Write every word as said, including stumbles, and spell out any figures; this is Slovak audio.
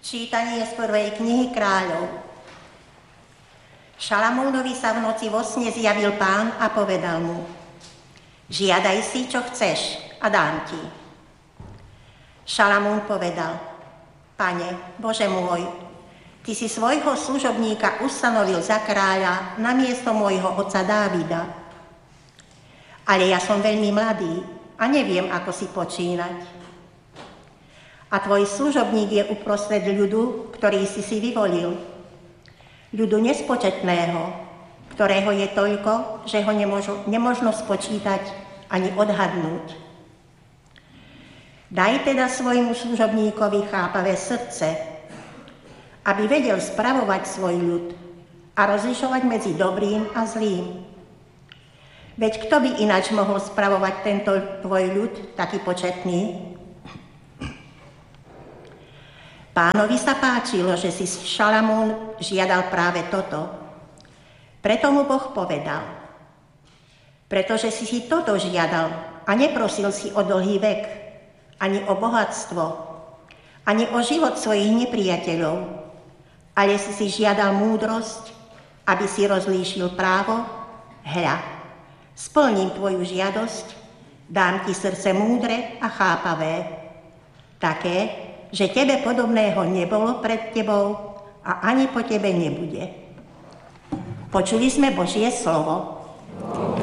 Čítanie z prvej knihy Kráľov. Šalamúnovi sa v noci vo sne zjavil Pán a povedal mu: Žiadaj si, čo chceš, a dám ti. Šalamún povedal: Pane, Bože môj, ty si svojho služobníka ustanovil za kráľa namiesto môjho otca Dávida. Ale ja som veľmi mladý a neviem, ako si počínať. A tvoj služobník je uprostred ľudu, ktorý si si vyvolil. Ľudu nespočetného, ktorého je toľko, že ho nemôžu, nemožno spočítať ani odhadnúť. Daj teda svojmu služobníkovi chápavé srdce, aby vedel spravovať svoj ľud a rozlišovať medzi dobrým a zlým. Veď kto by ináč mohol spravovať tento tvoj ľud, taký početný? Pánovi sa páčilo, že si Šalamún žiadal práve toto. Preto mu Boh povedal: Pretože si si toto žiadal a neprosil si o dlhý vek, ani o bohatstvo, ani o život svojich nepriateľov, ale si si žiadal múdrosť, aby si rozlíšil právo, hľa, splním tvoju žiadosť, dám ti srdce múdre a chápavé, také, že tebe podobného nebolo pred tebou a ani po tebe nebude. Počuli sme Božie slovo.